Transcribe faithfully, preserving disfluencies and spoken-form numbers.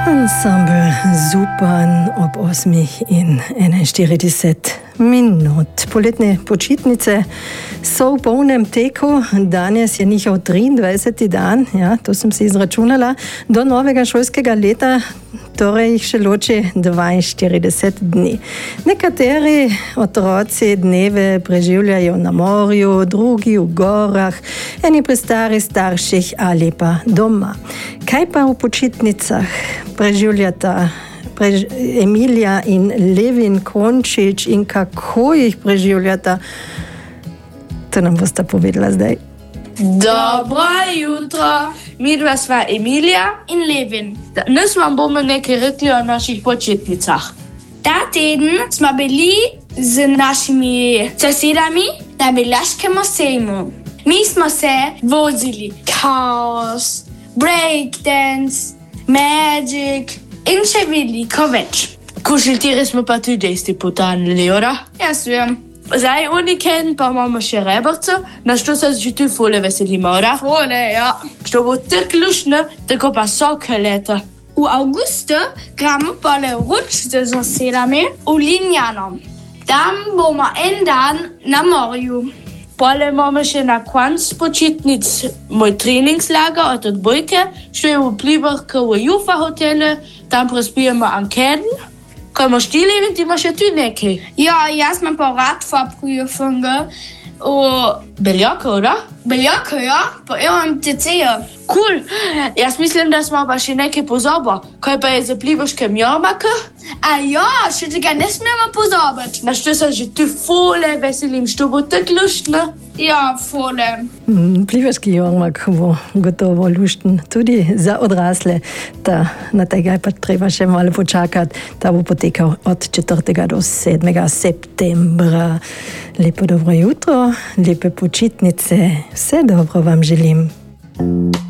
Ensemble Zupan ob osmih in enainštirideset minut. Poletne počitnice so v polnem teku. Danes je njihov triindvajseti dan, ja, to sem si izračunala, do novega šolskega leta, torej jih še loči dvainštirideset dni. Nekateri otroci dneve preživljajo na morju, drugi v gorah, eni pri starih starših ali pa doma. Kaj pa v počitnicah preživljata prež Emilija in Levin Končič in kako jih preživljata? To nam bosta povedala zdaj. Dobro jutro, mi dva sva Emilija in Levin. Danes vam bomo nekaj rekli o naših počitnicah. Ta teden smo bili z našimi sosedami na Beljaškem sejmu. Mi smo se vozili kaos, breakdance, magic in še veliko več. Kušeltire smo pa tudi isti potanili, ora? Jaz vem. Zdaj uniken pa imamo še rebrco, na što se že tu fole veselimo, ora? Fole, ja. Što bo tako luštno, tako pa soke leta. V avgustu gremo pole ruč z sosedami v Linjano. Tam bomo en dan na morju. Pole imamo še na konc počitnic moj treningslager od odbojke, što je v Pliberke v Jufa hotele, tam prespijemo anketen. Kaj imaš ti, Levin, ti imaš še tu nekaj? Ja, jaz imam pa radfabrik gefunden v Beljaka, ora? Beljaka, ja, po M T C-ju. Cool. Jaz mislim, da smo pa še nekaj pozabo. Kaj pa je za plivaškem jarmarku? A ja, še tega ne smemo pozabiti. Na što se že tu fole veselim, što bo tako luštno. Ja, fole. Mm, plivaški jarmark bo gotovo lušten tudi za odrasle. Ta, na tega je pa treba še malo počakati. Ta bo potekal od četrtega do sedmega septembra. Lepo dobro jutro, lepe počitnice. Vse dobro vam želim.